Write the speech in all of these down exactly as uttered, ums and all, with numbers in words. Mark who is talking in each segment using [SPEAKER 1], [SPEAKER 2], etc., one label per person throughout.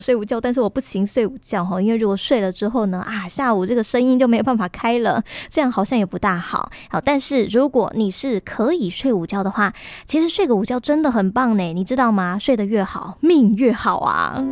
[SPEAKER 1] 睡午觉，但是我不行睡午觉，因为如果睡了之后呢，啊，下午这个声音就没有办法开了，这样好像也不大好。好，但是如果你是可以睡午觉的话，其实睡个午觉真的很棒呢，你知道吗？睡得越好，命越好啊。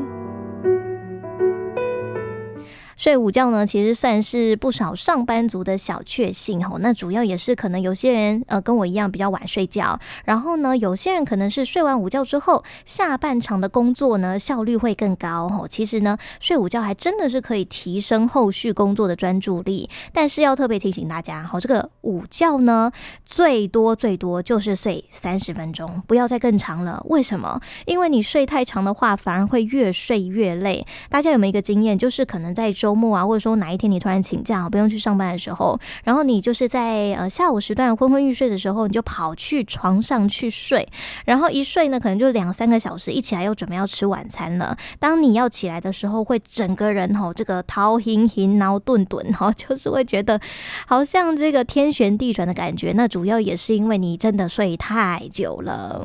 [SPEAKER 1] 睡午觉呢，其实算是不少上班族的小确幸吼。那主要也是可能有些人呃跟我一样比较晚睡觉，然后呢，有些人可能是睡完午觉之后，下半场的工作呢效率会更高吼。其实呢，睡午觉还真的是可以提升后续工作的专注力。但是要特别提醒大家吼，这个午觉呢，最多最多就是睡三十分钟，不要再更长了。为什么？因为你睡太长的话，反而会越睡越累。大家有没有一个经验，就是可能在周周末啊，或者说哪一天你突然请假不用去上班的时候，然后你就是在呃下午时段昏昏欲睡的时候，你就跑去床上去睡，然后一睡呢可能就两三个小时，一起来又准备要吃晚餐了。当你要起来的时候，会整个人吼这个头晕晕脑顿顿吼，就是会觉得好像这个天旋地转的感觉。那主要也是因为你真的睡太久了。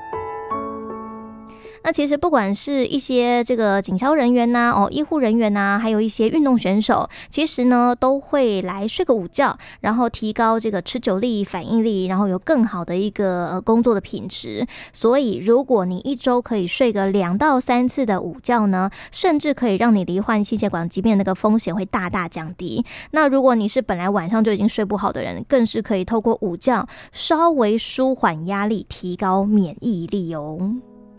[SPEAKER 1] 那其实不管是一些这个警消人员呐、啊、哦医护人员呐、啊，还有一些运动选手，其实呢都会来睡个午觉，然后提高这个持久力、反应力，然后有更好的一个、呃、工作的品质。所以如果你一周可以睡个两到三次的午觉呢，甚至可以让你罹患心血管疾病的那个风险会大大降低。那如果你是本来晚上就已经睡不好的人，更是可以透过午觉稍微舒缓压力，提高免疫力哦。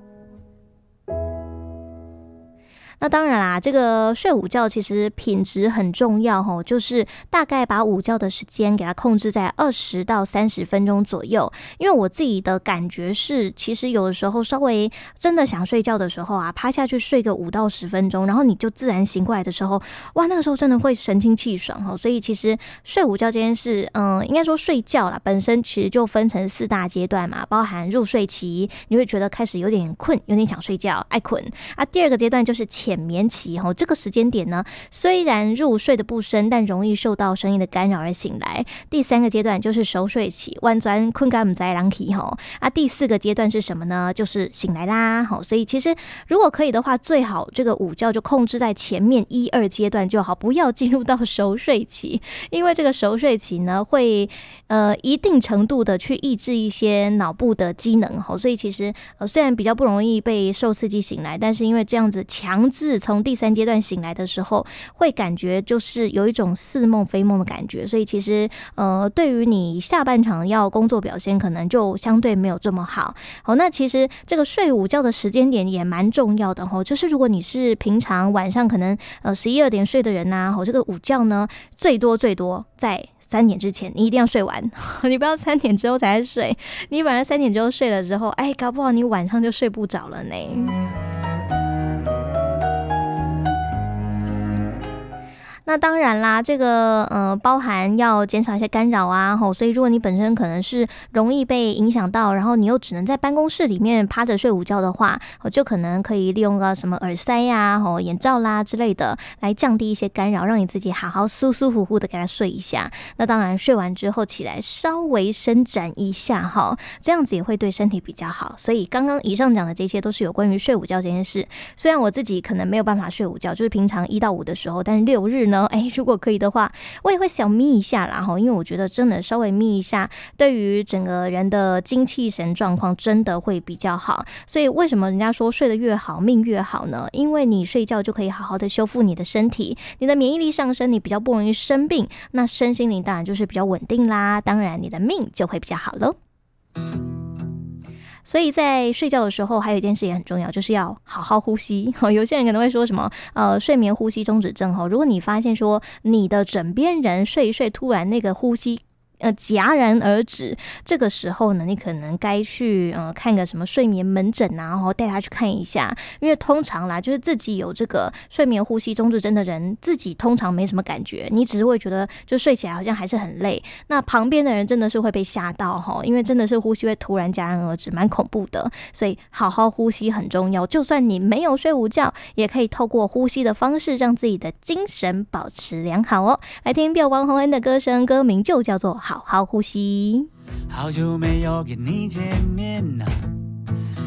[SPEAKER 1] 那当然啦，这个睡午觉其实品质很重要吼，就是大概把午觉的时间给它控制在二十到三十分钟左右。因为我自己的感觉是，其实有的时候稍微真的想睡觉的时候啊，趴下去睡个五到十分钟，然后你就自然醒过来的时候，哇，那个时候真的会神清气爽吼。所以其实睡午觉这件事，嗯，应该说睡觉啦，本身其实就分成四大阶段嘛，包含入睡期，你会觉得开始有点困，有点想睡觉，爱困啊。第二个阶段就是浅眠期，这个时间点呢，虽然入睡的不深，但容易受到声音的干扰而醒来。第三个阶段就是熟睡期，完全困感不在人体啊。第四个阶段是什么呢？就是醒来啦。所以其实如果可以的话，最好这个午觉就控制在前面一二阶段就好，不要进入到熟睡期，因为这个熟睡期呢，会呃一定程度的去抑制一些脑部的机能。所以其实呃虽然比较不容易被受刺激醒来，但是因为这样子强制从第三阶段醒来的时候，会感觉就是有一种似梦非梦的感觉，所以其实呃，对于你下半场要工作表现，可能就相对没有这么好。好，那其实这个睡午觉的时间点也蛮重要的哈，就是如果你是平常晚上可能呃十一二点睡的人呐、啊，这个午觉呢，最多最多在三点之前你一定要睡完，你不要三点之后才睡，你反而三点之后睡了之后，哎，搞不好你晚上就睡不着了呢。那当然啦，这个呃包含要减少一些干扰啊，吼，所以如果你本身可能是容易被影响到，然后你又只能在办公室里面趴着睡午觉的话，就可能可以利用个什么耳塞呀、吼眼罩啦之类的，来降低一些干扰，让你自己好好舒舒服服的给它睡一下。那当然睡完之后起来稍微伸展一下哈，这样子也会对身体比较好。所以刚刚以上讲的这些都是有关于睡午觉这件事。虽然我自己可能没有办法睡午觉，就是平常一到五的时候，但是六日呢，哎，如果可以的话，我也会想眯一下啦，因为我觉得真的稍微眯一下，对于整个人的精气神状况真的会比较好。所以为什么人家说睡得越好，命越好呢？因为你睡觉就可以好好的修复你的身体，你的免疫力上升，你比较不容易生病，那身心灵当然就是比较稳定啦，当然你的命就会比较好咯。所以在睡觉的时候还有一件事也很重要，就是要好好呼吸。有些人可能会说什么呃睡眠呼吸中止症，如果你发现说你的枕边人睡一睡突然那个呼吸呃，戛然而止，这个时候呢，你可能该去呃看个什么睡眠门诊啊，然后带他去看一下，因为通常啦，就是自己有这个睡眠呼吸中止症的人，自己通常没什么感觉，你只是会觉得就睡起来好像还是很累，那旁边的人真的是会被吓到哈，因为真的是呼吸会突然戛然而止，蛮恐怖的，所以好好呼吸很重要，就算你没有睡午觉，也可以透过呼吸的方式让自己的精神保持良好哦。来听表王洪恩的歌声，歌名就叫做好好呼吸。
[SPEAKER 2] 好久没有跟你见面啊，